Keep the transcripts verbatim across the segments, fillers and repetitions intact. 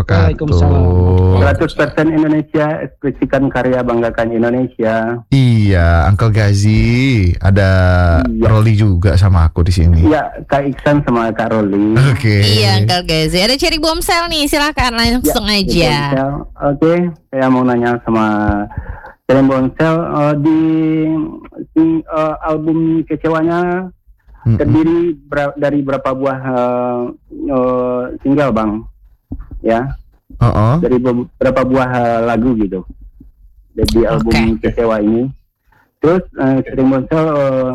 wabarakatuh. seratus persen Indonesia, ekspresikan karya, banggakan Indonesia. Iya, Uncle Gazi, ada iya. Roli juga sama aku di sini. Iya, Kak Iksan sama Kak Roli. Oke. Okay. Iya, Uncle Gazi. Ada Cherry Bombshell nih, silakan langsung ya, aja. Oke, okay. Saya mau nanya sama Cherry Bombshell uh, di, di uh, album Kecewanya mm-hmm. terdiri ber- dari berapa buah uh, uh, single, Bang? Ya. Uh-uh. Dari beberapa buah uh, lagu gitu. Di album okay. Kecewa ini. Terus uh, Cherry Bombshell uh,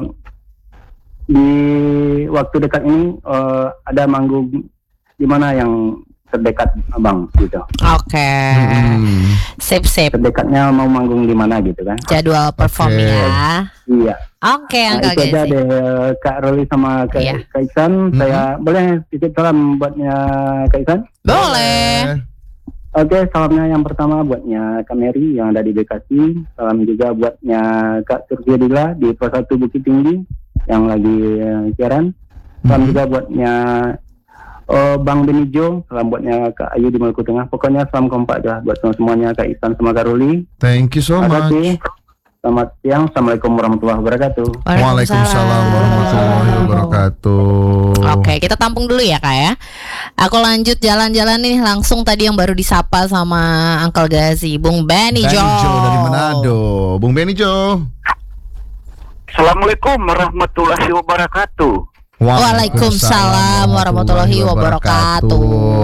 di waktu dekat ini uh, ada manggung di mana yang terdekat, Abang, gitu. Oke. Okay. Hmm. Sip-sip. Terdekatnya mau manggung di mana gitu kan? Jadwal performnya. Okay. Iya. Oke, okay, Uncle Gazi. Itu aja deh Kak Roli sama Kak yeah. Iksan. Mm-hmm. Saya boleh titip salam buatnya Kak Iksan? Boleh. Oke, okay, salamnya yang pertama buatnya Kak Mary yang ada di Bekasi. Salam juga buatnya Kak Surfirila di Pos satu Bukit Tinggi yang lagi siaran. Salam mm-hmm. juga buatnya Oh, Bang Benijo, salam buatnya Kak Ayu di Maluku Tengah. Pokoknya salam kompak dah buat semuanya, Kak Iksan sama Kak Ruli. Thank you so Terima much. Kasih. Selamat siang. Assalamualaikum warahmatullahi wabarakatuh. Waalaikumsalam warahmatullahi wabarakatuh. Oke, kita tampung dulu ya, Kak ya. Aku lanjut jalan-jalan nih langsung tadi yang baru disapa sama Uncle Gazi, Bung Benijo. Benijo dari Manado. Bung Benijo. Assalamualaikum warahmatullahi wabarakatuh. Waalaikumsalam warahmatullahi wabarakatuh.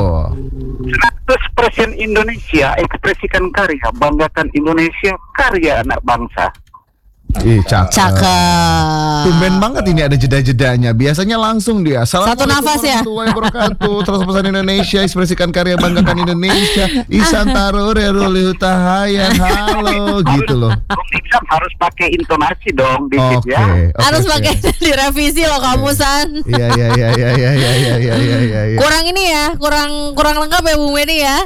seratus persen Indonesia, ekspresikan karya, banggakan Indonesia, karya anak bangsa. Ih, cakep. Cakep. Tumben banget ini ada jeda-jedanya. Biasanya langsung dia. Satu nafas ya. Wabarakatuh. seratus persen Indonesia, ekspresikan karya, banggakan Indonesia. Isan Tarure, Ruli Hutahayan. Halo, gitu loh. Harus pakai intonasi dong dikit okay, ya. Okay, harus pakai okay. direvisi loh kamu San. Iya iya iya iya iya iya iya iya iya iya. Kurang ini ya, kurang kurang lengkap ya Bung Beni ya.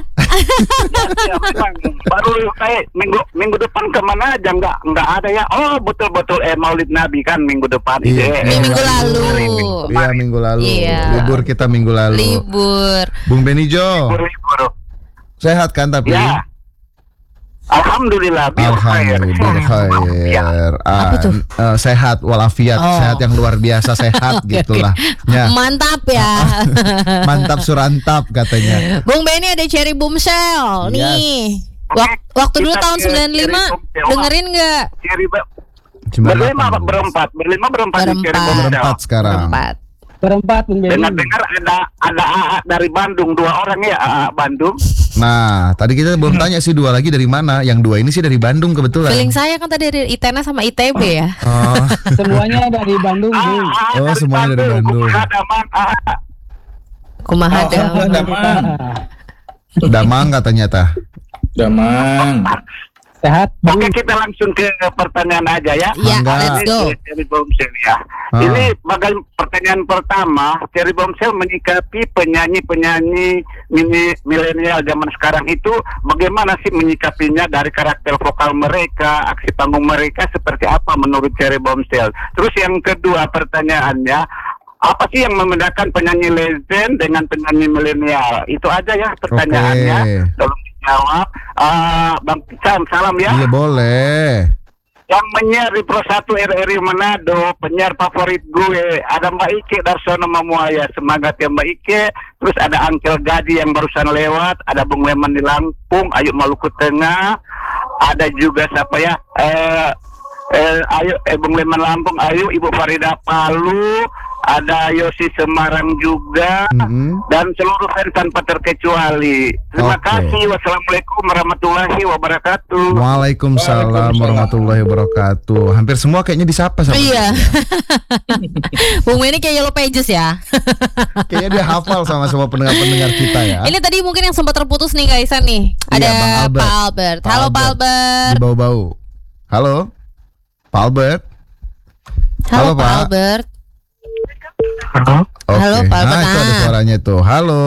Ya, baru kayak minggu minggu depan kemana aja nggak nggak ada ya. Oh betul-betul eh Maulid Nabi kan minggu depan iya, ini. Eh, minggu lalu. Iya minggu lalu. Iya. Libur kita minggu lalu. Libur. Bung Benijo. Libur, libur. Sehat kan tapi? Ya. Alhamdulillah. Alhamdulillah khair. Apa tuh? Uh, sehat walafiat, oh. Sehat yang luar biasa sehat okay, gitulah. Okay. Ya. Mantap ya. Mantap surantap katanya. Bung Beni ada Cherry Bombshell yes. Nih. Wak- waktu dulu tahun sembilan puluh lima dengerin enggak? Cherry Berlima berempat, berlima berempat, berempat. berempat sekarang. Berempat. Berempat Bung Beni. Dengar-dengar ada ada A A dari Bandung, dua orang ya A A Bandung. Nah, tadi kita belum tanya sih dua lagi dari mana. Yang dua ini sih dari Bandung kebetulan. Feeling saya kan tadi dari I T N A sama I T B ya. Oh. Semuanya dari Bandung, Bung. Oh, semuanya dari Bandung. Kumaha Damang. Damang. Damang katanya tah. Damang. Sehat. Oke, kita langsung ke pertanyaan aja ya. Iya, let's go. Cherry Bombshell ya. Ah. Ini bagai pertanyaan pertama, Cherry Bombshell menyikapi penyanyi-penyanyi mini milenial zaman sekarang itu bagaimana sih menyikapinya dari karakter vokal mereka, aksi panggung mereka seperti apa menurut Cherry Bombshell? Terus yang kedua pertanyaannya, apa sih yang membedakan penyanyi legend dengan penyanyi milenial? Itu aja ya pertanyaannya. Okay. Tolong dijawab. Uh, Bang Sam, salam ya. Iya boleh. Yang menyiar di Pro satu R R I Manado, penyiar favorit gue, ada Mbak Ike Darsono Mamuaya, semangat ya Mbak Ike. Terus ada Uncle Gadi yang barusan lewat, ada Bung Leman di Lampung, Ayu Maluku Tengah, ada juga siapa ya? Eh, eh Ayu, eh Bung Leman Lampung, Ayu, Ibu Farida Palu, ada Yosi Semarang juga, mm-hmm. dan seluruh fans tanpa terkecuali. Terima okay. kasih. Wassalamualaikum warahmatullahi wabarakatuh. Waalaikumsalam warahmatullahi wabarakatuh. Hampir semua kayaknya disapa sama. Iya. Bung Beni kayak Yellow Pages ya. Kayaknya dia hafal sama semua pendengar-pendengar kita ya. Ini tadi mungkin yang sempat terputus nih Kak Isan nih. Ada iya, Albert. Pak Albert. Halo Pak Albert. Di bau-bau. Halo Pak Albert. Halo, Halo Pak Albert. Halo. Okay. Halo Pak Albert. Nah, itu ada suaranya tuh. Halo.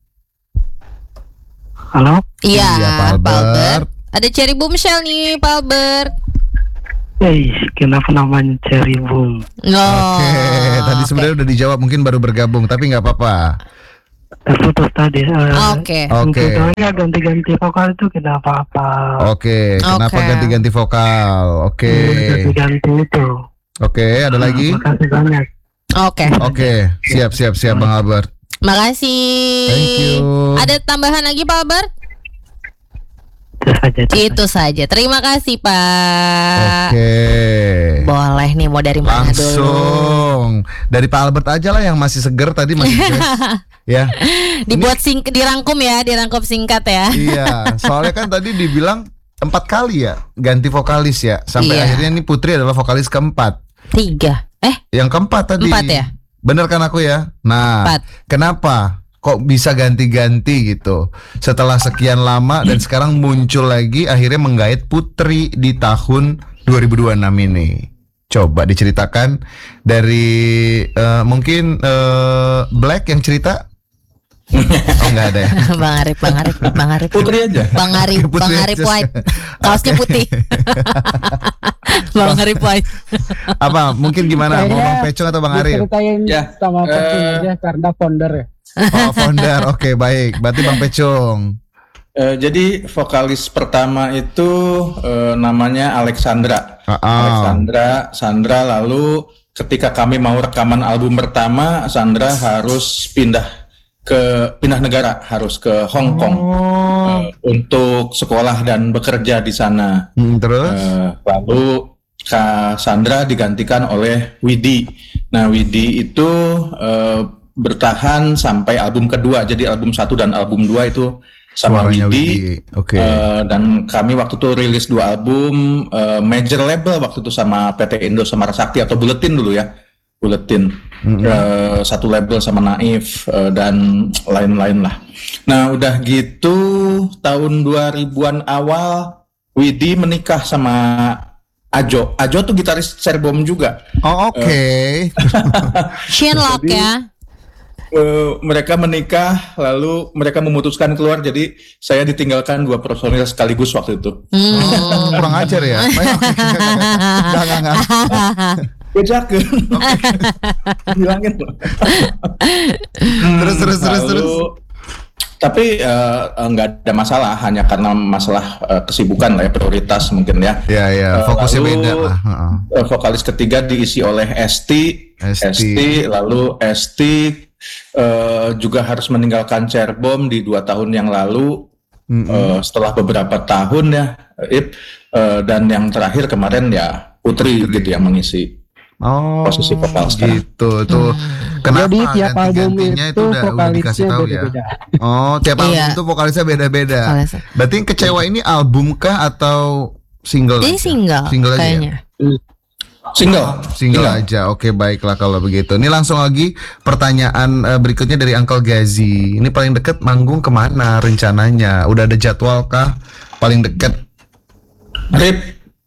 Halo. Iya, iya Pak Albert. Pak Albert. Ada Cherry Bombshell nih Pak Albert. Eh, kenapa namanya Cherry Boom? Oh, Oke, okay. Tadi sebenarnya okay. udah dijawab, mungkin baru bergabung, tapi nggak apa-apa. terputus tadi. eh, Oke. Oke. Tutorialnya ganti-ganti vokal itu kenapa apa? Oke, kenapa Oke. ganti-ganti vokal? Oke. Ganti-ganti itu. Oke, ada lagi? Makasih banyak. Oke. Oke, siap siap siap Bang Albert. Makasih. Thank you. Ada tambahan lagi Pak Albert? Itu saja. itu Itu saja. Terima kasih Pak. Oke. Boleh nih mau dari mana dulu? Langsung dari Pak Albert aja lah yang masih seger tadi masih fresh. Ya. Dibuat sing dirangkum ya, dirangkum singkat ya. Iya, soalnya kan tadi dibilang empat kali ya ganti vokalis ya. Sampai Iya. akhirnya nih Putri adalah vokalis keempat. Tiga. Eh, Yang keempat tadi. Empat ya? Bener kan aku ya? Nah, Empat. kenapa kok bisa ganti-ganti gitu? Setelah sekian lama dan sekarang muncul lagi akhirnya menggait Putri di tahun dua ribu dua puluh enam ini. Coba diceritakan dari eh, mungkin eh, Black yang cerita. Oh enggak ada ya. Bang Arif, Bang Arif, Bang Arif. Putri aja. Bang Arif, Putri Bang Arif aja. White. Kaosnya putih. Bang Arif White. Apa? Mungkin gimana? Mau Bang Pecong atau Bang Arif? Ceritain Ya, sama eh, Pecong aja karena founder ya. Oh, founder. Oke, baik. Berarti Bang Pecong. Eh, jadi vokalis pertama itu eh, namanya Alexandra. Ah, ah. Alexandra, Sandra. Lalu ketika kami mau rekaman album pertama, Sandra harus pindah ke pindah negara, harus ke Hong Kong eh, untuk sekolah dan bekerja di sana. Hmm, terus? Eh, lalu Kak Sandra digantikan oleh Widi. Nah, Widi itu eh, bertahan sampai album kedua. Jadi album satu dan album dua itu sama Suaranya Widi. Widi. Oke. Eh, dan kami waktu itu rilis dua album eh, major label waktu itu sama P T Indo Samara Sakti atau Buletin dulu ya. Buletin. Eh, satu label sama Naif eh, dan lain-lain lah. Nah, udah gitu tahun dua ribuan awal Widi menikah sama Ajo. Ajo tuh gitaris Cerbom juga. Oh, oke. Shinlock ya. Eh, mereka menikah lalu mereka memutuskan keluar, jadi saya ditinggalkan dua personil sekaligus waktu itu. Hmm. Oh, kurang ajar ya. Baik, oke, oke, oke. Enggak, enggak, enggak. Bejakeun. Bilangin loh. Terus, terus, terus, Lalu, terus. Tapi eh, nggak ada masalah, hanya karena masalah eh, kesibukan lah ya, prioritas mungkin ya. Ya, ya, Eh, fokusnya lalu, beda lah. Heeh. eh, vokalis ketiga diisi oleh Esti, Esti. lalu Esti eh, juga harus meninggalkan Cerbom di dua tahun yang lalu. Mm-mm. Eh, setelah beberapa tahun ya, Ip, eh, dan yang terakhir kemarin ya Putri gitu yang mengisi. Oh, posisi vokal sekarang. gitu tuh. Kenapa Jadi tiap album ganti-gantinya itu udah, udah dikasih vokalisnya tahu ya? beda-beda. Oh, tiap album Iya. tuh vokalisnya beda-beda. Vokalisnya. Berarti yang Kecewa ini album kah atau single? Jadi aja? single, Single aja ya? kayaknya. Single. Single aja, oke baiklah kalau begitu. Ini langsung lagi pertanyaan eh, berikutnya dari Uncle Gazi. Ini paling deket manggung kemana rencananya? Udah ada jadwal kah? Paling deket? Rip.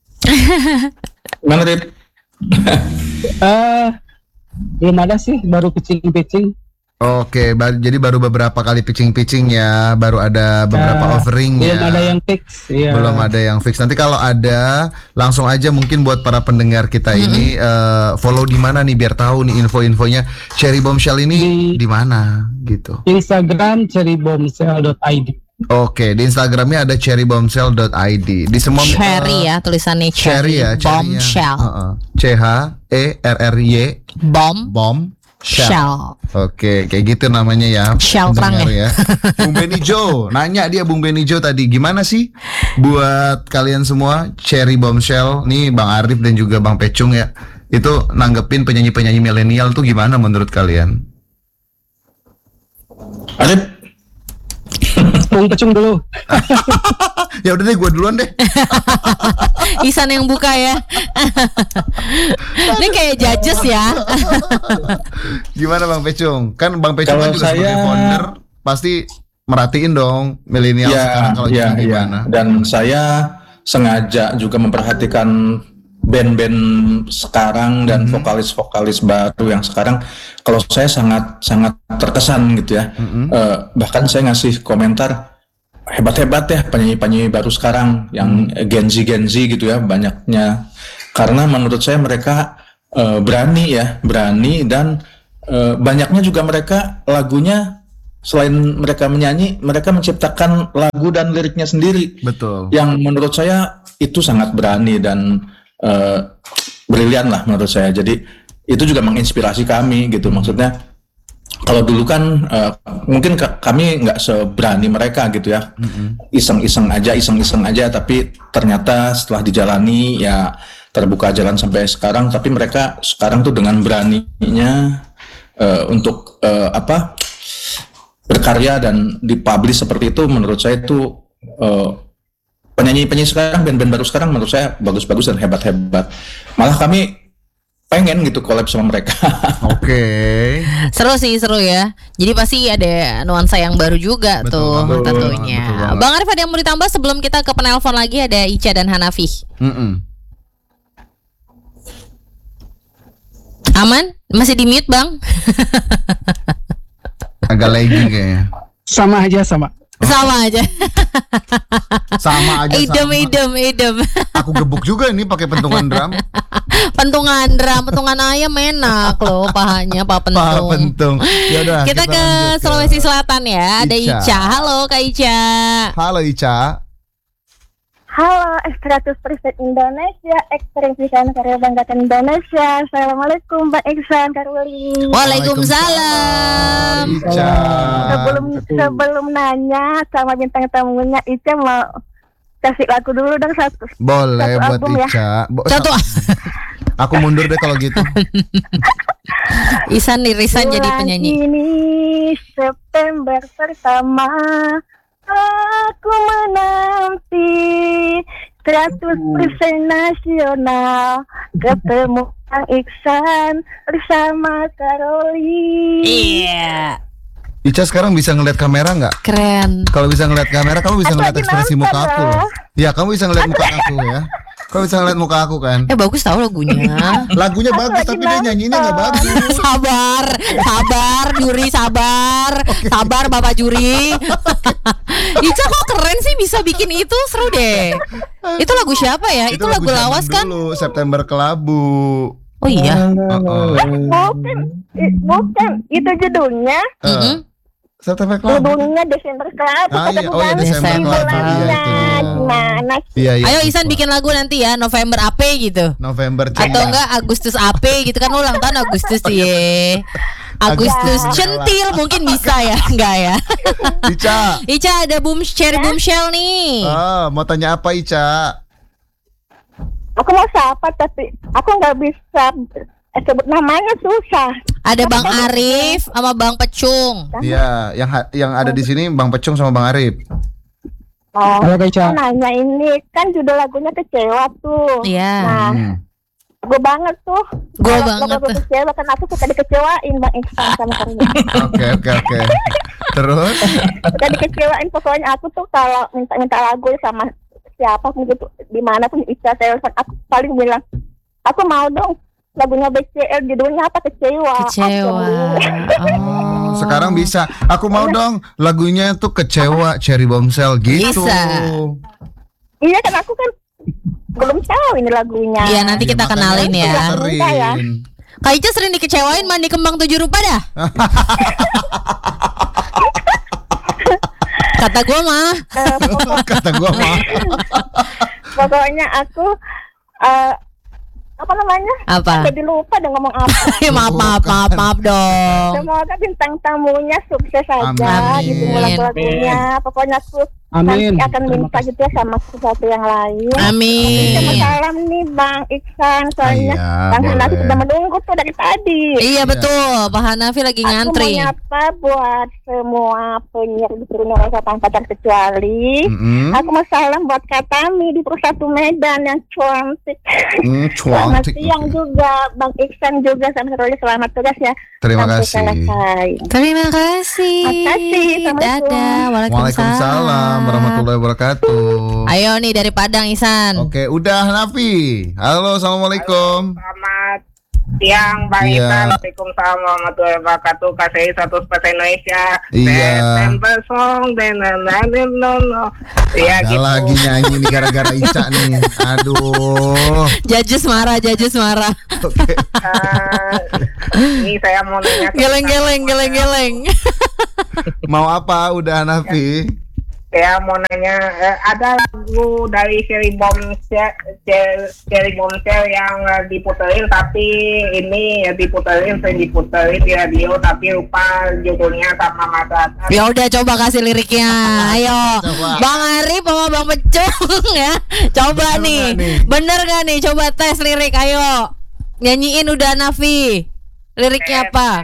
Mana Rip? Eh, belum ada sih, baru pitching-pitching. Oke, ba- jadi baru beberapa kali pitching-pitching ya, baru ada beberapa Eh, offeringnya. Belum ada yang fix. Iya. Belum ada yang fix. Nanti kalau ada, langsung aja mungkin buat para pendengar kita ini eh, follow di mana nih biar tahu nih info-infonya. Cherry Bombshell ini Di- di mana gitu. Instagram cherrybombshell dot i d. Oke, di Instagramnya ada cherry bombshell dot i d. Di semua Cherry eh, ya, tulisannya Cherry cherry. ya, cherry-nya. Bombshell. Heeh. C H E R R Y Bomb. Bomb Shell. Shell. Oke, kayak gitu namanya ya. Shell pendengar terang ya. Bung Benny Joe, nanya dia Bung Benny Joe tadi gimana sih buat kalian semua Cherry Bombshell nih Bang Arif dan juga Bang Pecung ya. Itu nanggepin penyanyi-penyanyi milenial tuh gimana menurut kalian? Arif. Bung Pecung dulu. Ya udah deh gue duluan deh. Isan yang buka ya. Ini kayak judges ya. Gimana Bang Pecung? Kan Bang Pecung kan Kalau juga sebagai saya- founder pasti merhatiin dong milenial sekarang kalau ya, jadi ya. gimana? Dan saya sengaja juga memperhatikan band-band sekarang dan Mhm. vokalis-vokalis baru yang sekarang. Kalau saya sangat sangat terkesan gitu ya. Mhm. Eh, bahkan saya ngasih komentar hebat-hebat ya penyanyi-penyanyi baru sekarang yang Gen Z Gen Z gitu ya banyaknya. Karena menurut saya mereka eh, berani ya, berani dan eh, banyaknya juga mereka lagunya selain mereka menyanyi, mereka menciptakan lagu dan liriknya sendiri. Betul. Yang menurut saya itu sangat berani dan uh, brilian lah menurut saya. Jadi itu juga menginspirasi kami gitu. Maksudnya kalau dulu kan uh, mungkin k- kami nggak seberani mereka gitu ya, mm-hmm. iseng-iseng aja, iseng-iseng aja. Tapi ternyata setelah dijalani ya terbuka jalan sampai sekarang. Tapi mereka sekarang tuh dengan beraninya uh, untuk uh, apa? berkarya dan dipublish seperti itu, menurut saya itu uh, penyanyi-penyanyi sekarang, band-band baru sekarang menurut saya bagus-bagus dan hebat-hebat. Malah kami pengen gitu collab sama mereka. Oke. Okay. Seru sih, seru ya. Jadi pasti ada nuansa yang baru juga betul, tuh betul, tentunya. betul Bang Arif, ada yang mau ditambah sebelum kita ke penelpon lagi? Ada Ica dan Hanafi. Mm-mm. Aman? Masih di mute, Bang? Agak lagi kayaknya. Sama aja sama. Sama aja. Sama aja. Idem, sama. idem, idem. Aku gebuk juga ini pakai pentungan drum. Pentungan drum, pentungan ayam enak loh pahanya, Pak Pentung. Pak Pentung. Yaudah, kita, kita ke lanjut Sulawesi Selatan ya. Ada Ica. Ica. Halo Kak Ica. Halo Ica. Halo, seratus persen Indonesia, ekspresikan karya banggakan Indonesia. Assalamualaikum Mbak Iksan Karuli. Waalaikumsalam. Ica. Sebelum sebelum nanya sama bintang tamunya, Ica mau kasih lagu dulu dong satu. Boleh satu buat album ya. Ica. Bo- Satu. Aku mundur deh kalau gitu. Isan irisan jadi penyanyi. Bulan ini September pertama, aku menanti seratus persen nasional ketemu Kang Iksan bersama Karoli. Iya. Ica sekarang bisa ngeliat kamera nggak? Keren. Kalau bisa ngeliat kamera, kamu bisa Aku ngeliat lagi ekspresi nonton muka aku loh. loh. Ya, kamu bisa ngeliat muka aku ya. Kamu bisa ngeliat muka aku kan? Eh bagus tahu lagunya. Lagunya Aku bagus lagi tapi dia nyanyinya nggak nonton. bagus. Sabar, sabar, juri sabar, sabar Bapak juri. Ica kok keren sih bisa bikin itu, seru deh. Itu lagu siapa ya? Itu, lagu zaman lawas kan? dulu, September Kelabu. Oh iya. Uh-uh. Bukan, i- bukan itu judulnya. Uh, Mm-mm. September Kelabu. Judulnya Desember Kelabu. Ah, iya. ketemu Oh iya, Kang Desember Iksan Kelabu. bulannya. Iya, itu dia. Gimana sih? Iya, iya. Ayo Isan bikin lagu nanti ya, November A P gitu. November Atau coba. enggak Agustus A P gitu kan, ulang tahun Agustus ya. Agustus Agustus centil mungkin bisa ya, enggak ya? Ica. Ica ada boom share Ya? boomshell nih. Oh, mau tanya apa Ica? Aku mau sapa tapi aku nggak bisa eh, sebut namanya susah. Ada Bang Arif sama Bang Pecung. Iya, yang ha- yang ada di sini Bang Pecung sama Bang Arif. Oh, Halo Kak Ica. aku nanya ini kan judul lagunya Kecewa tuh. Iya. Nah, Hmm. gue banget tuh. Gue Kalau banget lagu tuh. Kecewa kan aku suka dikecewain Bang Iksan sama Karina. Oke, oke, oke. Terus? Suka dikecewain pokoknya aku tuh kalau minta-minta lagu sama siapa pun gitu, di mana pun bisa telepon aku paling bilang, aku mau dong lagunya B C L judulnya apa Kecewa. Kecewa. Aku Oh. Sekarang bisa. Aku mau dong lagunya tuh Kecewa Cherry Bombshell gitu. Bisa. Iya kan aku kan belum tahu ini lagunya. Iya, nanti kita makanya kenalin ya. kita anterin. Kak Ica sering dikecewain mandi kembang tujuh rupa dah. Kata gue mah. Eh, pokok- Kata gua mah. pokoknya aku eh, apa namanya? Apa? Jadi lupa dong ngomong apa. Ya, maaf, maaf, maaf, maaf dong. Semoga bintang tamunya sukses saja Amin. gitu lagu-lagunya. Pokoknya aku Amin. nanti akan Terima minta gitu ya sama sesuatu yang lain. Amin. Terima salam nih Bang Iksan, soalnya Iya, Bang Hanafi boleh. sudah menunggu tuh dari tadi. Iya betul, Pak Hanafi lagi Aku mau ngantri. nyapa buat semua penyiar di seluruh Indonesia tanpa terkecuali. Mm-mm. Aku mau salam buat Katami di Persatu Medan yang cantik. Mm, Selamat cantik. siang juga Bang Iksan juga sama Roli, selamat tugas ya. Terima Sampai kasih. selesai. Terima kasih. Makasih, Assalamualaikum. Dadah. Waalaikumsalam warahmatullahi wabarakatuh. Ayo nih dari Padang Isan. Oke, udah Nafi. Halo, assalamualaikum. Selamat Siang, Bang Iya. Isan. Waalaikumsalam warahmatullahi wabarakatuh. Kasih satu bahasa Indonesia. Iya. September song, dan Iya Ada gitu. lagi nyanyi nih gara-gara Ica nih. Aduh. Judges marah, judges marah. Oke. Eh, ini saya mau nanya. Geleng-geleng, geleng-geleng. Mau apa udah Nafi? Saya mau nanya, eh, ada lagu dari Cherry Bombshell, Cherry Bombshell yang eh, diputerin, tapi ini ya diputerin, sering diputerin di radio, tapi lupa judulnya sama masyarakat. Ya udah coba kasih liriknya. Ayo. Bang Arif sama Bang Pecung ya. Coba Bener nih. nggak nih? Bener gak nih? Coba tes lirik ayo. Nyanyiin udah Nafi. Liriknya apa?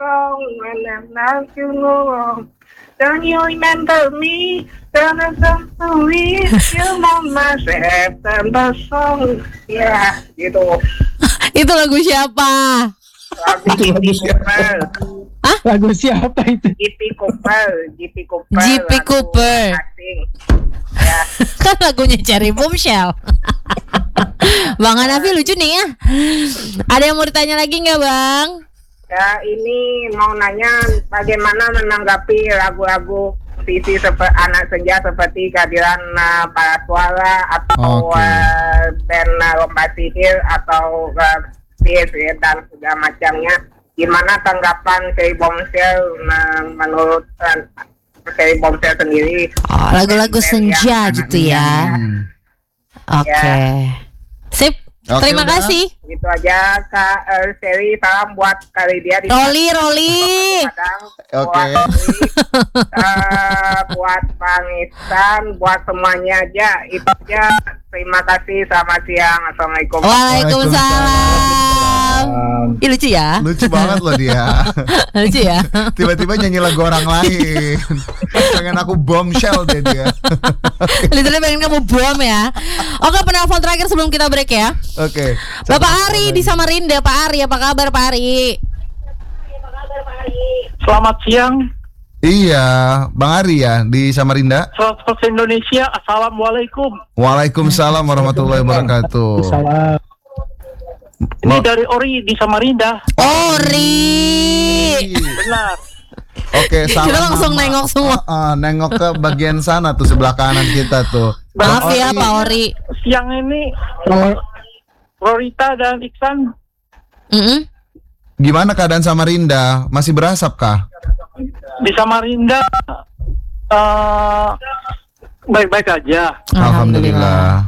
Don't you remember me? Don't you remember September song? Ya, gitu. Itu lagu siapa? Lagu G P Cooper. Lagu siapa itu? G P Cooper, G P Cooper. G P lagu Cooper. asing. Ya. Kan lagunya Cherry Bombshell. Bang Hanafi lucu nih ya. Ada yang mau ditanya lagi nggak Bang? Ya, ini mau nanya bagaimana menanggapi lagu-lagu sisi seperti Anak Senja seperti kehadiran uh, Para Suara atau Oke. uh, band uh, Lomba Sihir atau uh, Sis ya, dan segala macamnya. Gimana tanggapan Cherry Bombshell uh, menurut uh, Cherry Bombshell sendiri? Oh, lagu-lagu senja gitu ya. Hmm. Oke. Sip. Oke, Terima udah. kasih. Gitu aja Kak uh, Cherry, salam buat kali dia di Roli, Roli. Padang. Oke. Buat, uh, buat Bang Ihsan, buat semuanya aja. Itu aja. Terima kasih. Selamat siang. Assalamualaikum. Waalaikumsalam. Ih, lucu ya. Lucu banget loh dia. Lucu ya. Tiba-tiba nyanyi lagu orang lain. Pengen aku bombshell deh dia. Literally pengen kamu bom ya. Oke, penelpon terakhir sebelum kita break ya. Oke. Bapak Ari di Samarinda. Pak Ari, apa kabar Pak Ari? Selamat siang, Iya, Bang Ari ya di Samarinda. seratus persen Indonesia. Assalamualaikum. Waalaikumsalam warahmatullahi wabarakatuh. Salah. Ini dari Ori di Samarinda. Ori. Benar. Oke, salam. Kita langsung Mama. nengok semua. Oh, oh, nengok ke bagian sana tuh sebelah kanan kita tuh. Maaf Bang ya Ori. Pak Ori. Siang ini Rorita dan Iksan Mm-mm. Gimana keadaan Samarinda? Masih berasap kah? di Samarinda eh, baik-baik aja. Alhamdulillah.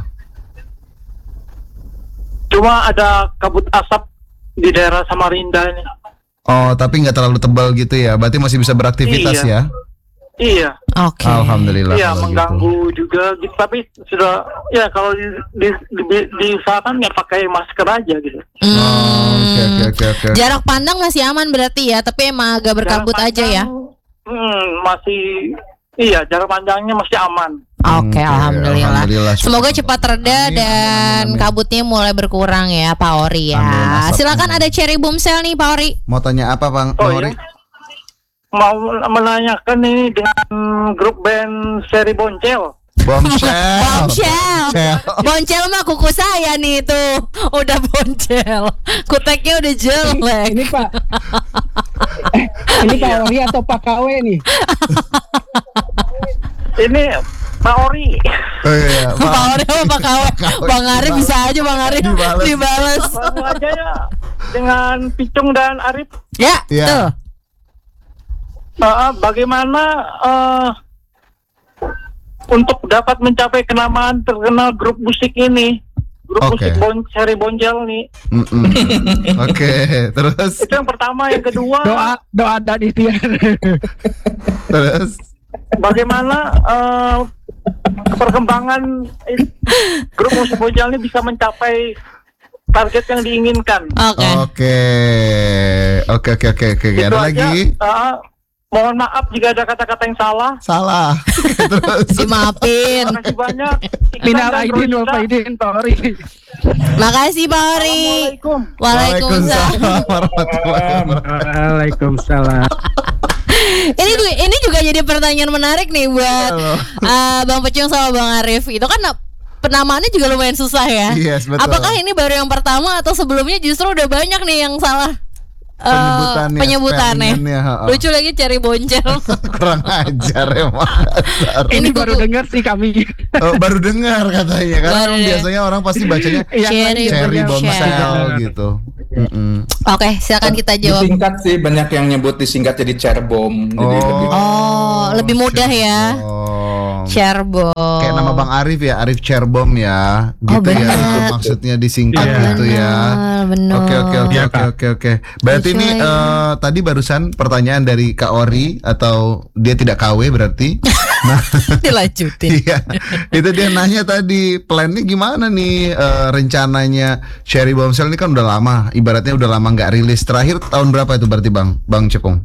Cuma ada kabut asap di daerah Samarinda ini. Oh, tapi nggak terlalu tebal gitu ya. Berarti masih bisa beraktivitas Iya. ya. Iya, Oke. Alhamdulillah. iya kalau mengganggu juga. Gitu. Tapi sudah, ya kalau di, di, di, diusahakan ya pakai masker aja gitu. gitu. Oh, Oke Hmm. oke oke oke. Jarak pandang masih aman berarti ya, tapi emang agak berkabut Jarak aja ya. pandang, Hmm, masih, iya jarak pandangnya masih aman. Oke, Oke, alhamdulillah. alhamdulillah. Semoga cepat reda Amin, dan amin, amin. kabutnya mulai berkurang ya, Pak Ori ya. Amin, asap. Silakan ada Cherry Bombshell nih, Pak Ori. Mau tanya apa Bang Oh, Bang Ori? iya? Mau menanyakan ini dengan grup band Seri Boncel. Bombshell. Bombshell. Bombshell. Boncel mah kuku saya nih tuh. Udah boncel. Kuteknya udah jelek. Ini Pak. Eh, ini Pak Ori atau Pak K W nih? Ini Pak Ori. Oh, iya, Pak Pak. Ori sama Pak Kawe. Bang Arif bisa aja Bang Arif Dibales. dibales. Langsung aja ya dengan Picung dan Arif. Ya, Iya. tuh. Uh, bagaimana uh, untuk dapat mencapai kenamaan terkenal grup musik ini, grup Oke. musik bon Seri Boncel nih. Mm-mm. Oke, terus Itu yang pertama, yang kedua, Doa doa dari dia. terus bagaimana uh, perkembangan i- grup musik Boncel ini bisa mencapai target yang diinginkan. Oke. Oke. Oke oke oke oke. Itu Ada aja. lagi? Uh, mohon maaf jika ada kata-kata yang salah. Salah. Terus Dimaafin. Terima kasih banyak. Iksan Minal dan aidin wal Rosita. faidin Pak Ori. Makasih Pak Ori. Assalamualaikum. Waalaikumsalam. warahmatullahi wabarakatuh. Waalaikumsalam. Ini juga, ini juga jadi pertanyaan menarik nih buat Halo. uh, Bang Pecung sama Bang Arif. Itu kan penamaannya juga lumayan susah ya. Yes, betul. Apakah ini baru yang pertama atau sebelumnya justru udah banyak nih yang salah? Uh, Penyebutannya, penyebutannya. spellingnya, ha-ha. Lucu lagi cari boncel. Kurang ajar emang. dasar. Ini Ini baru buku- dengar sih kami. Oh, baru dengar katanya. Karena Baru emang dengar. biasanya orang pasti bacanya Yang Cherry lain cherry banyak. bombshell Shell. gitu. Mm-mm. Oke, silakan kita jawab. Disingkat sih, banyak yang nyebut disingkat jadi Cerbom. Jadi Oh. lebih Oh, lebih mudah ya. Oh. Cerbom. Kayak nama Bang Arif ya, Arif Cerbom ya. Oh, Gitu ya. benar. Itu maksudnya disingkat Iya. gitu ya. Benar. Oke oke oke Iya, oke Kak. oke oke. Berarti Lucu ini ya. eh, tadi barusan pertanyaan dari Kak Ori atau dia tidak K W berarti. Nah, Dilanjutin. iya. Itu dia nanya tadi plannya gimana nih eh, rencananya Cherry Bombshell ini kan udah lama, ibaratnya udah lama nggak rilis. Terakhir tahun berapa itu berarti Bang? Bang Cepung?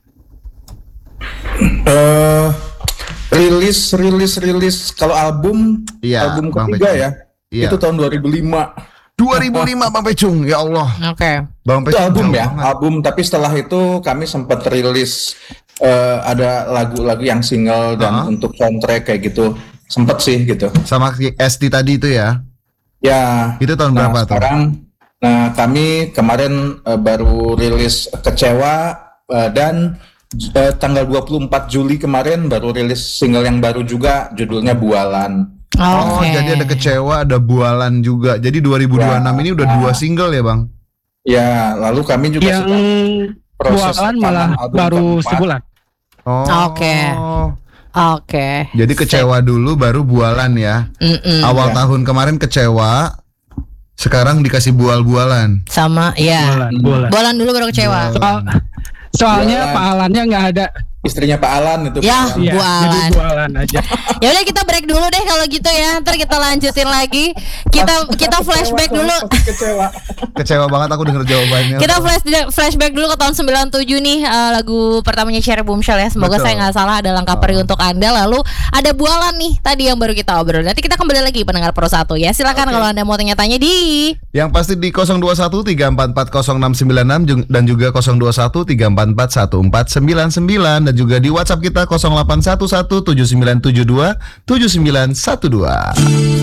Eh, rilis rilis rilis kalau album Iya, album Bang ketiga Pecung. ya. Iya. Itu tahun dua ribu lima. dua ribu lima Bang Pecung, ya Allah. Oke. Bang Itu Pecung album jauh ya, banget. album. Tapi setelah itu kami sempat rilis eh, ada lagu-lagu yang single dan Uh-huh. untuk soundtrack kayak gitu. Sempet sih gitu. Sama S T tadi itu ya. Ya. Itu tahun Nah, berapa tuh? sekarang, nah kami kemarin eh, baru rilis Kecewa eh, dan eh, tanggal dua puluh empat Juli kemarin baru rilis single yang baru juga, judulnya Bualan. Oh, Oke. jadi ada Kecewa, ada Bualan juga. Jadi dua ribu dua puluh enam ini udah dua single ya, Bang? Ya, lalu kami juga Yang sedang proses bualan rekaman malah album baru keempat. sebulan. Oh. Oke. Oke. Jadi Kecewa dulu baru Bualan ya. Mm-mm. Awal Ya. tahun kemarin Kecewa, sekarang dikasih bual-bualan. Sama ya. Bualan, bualan. Bolan dulu baru kecewa. Soal, soalnya Bualan. Pak Alannya nggak ada. Istrinya Pak Alan itu. Ya. Pak Alan. Iya, Bualan. jadi bualan aja. Ya udah kita break dulu deh kalau gitu ya. Ntar kita lanjutin lagi. Kita kita flashback dulu. Kecewa. Kecewa banget aku denger jawabannya. Kita flash flashback dulu ke tahun sembilan puluh tujuh nih, eh, lagu pertamanya Cherry Bombshell ya. Semoga Betul. saya nggak salah ada langkah perih untuk Anda. Lalu ada Bualan nih tadi yang baru kita obrol. Nanti kita kembali lagi pendengar Pro satu ya. Silakan kalau Anda mau tanya-tanya di Yang pasti di nol dua satu tiga empat empat nol enam sembilan enam jung- dan juga nol dua satu tiga empat empat satu empat sembilan sembilan dan juga di WhatsApp kita nol delapan satu satu tujuh sembilan tujuh dua tujuh sembilan satu dua.